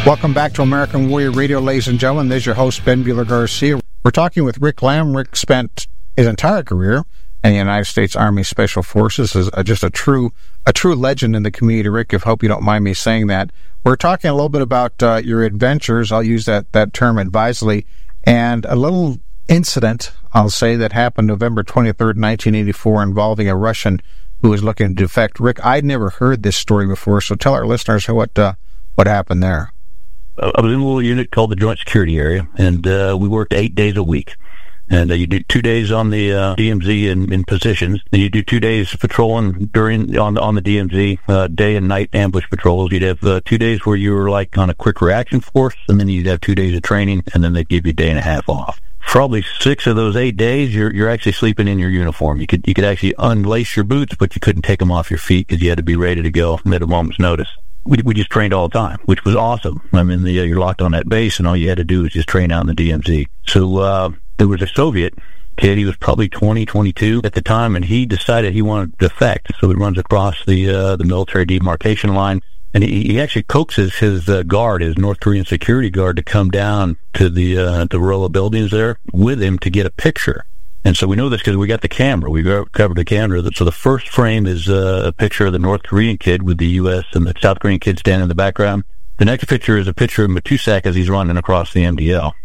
Welcome back to American Warrior Radio, ladies and gentlemen. This is your host, Ben Buehler-Garcia. We're talking with Rick Lamb. Rick spent his entire career in the United States Army Special Forces, is just a true legend in the community. Rick, I hope you don't mind me saying that. We're talking a little bit about your adventures. I'll use that term advisedly, and a little incident, I'll say, that happened November 23rd, 1984, involving a Russian who was looking to defect. Rick, I'd never heard this story before, so tell our listeners what happened there. I was in a little unit called the Joint Security Area, and we worked 8 days a week. And you do 2 days on the DMZ in positions. Then you do 2 days patrolling on the DMZ, day and night ambush patrols. You'd have 2 days where you were like on a quick reaction force, and then you'd have 2 days of training, and then they'd give you a day and a half off. Probably 6 of those 8 days, you're actually sleeping in your uniform. You could actually unlace your boots, but you couldn't take them off your feet because you had to be ready to go at a moment's notice. We just trained all the time, which was awesome. I mean, you're locked on that base, and all you had to do was just train out in the DMZ. So there was a Soviet kid. He was probably 20, 22 at the time, and he decided he wanted to defect. So he runs across the military demarcation line, and he actually coaxes his guard, his North Korean security guard, to come down to the row of buildings there with him to get a picture. And so we know this because we got the camera. We covered the camera. So the first frame is a picture of the North Korean kid with the U.S. and the South Korean kid standing in the background. The next picture is a picture of Matusak as he's running across the MDL.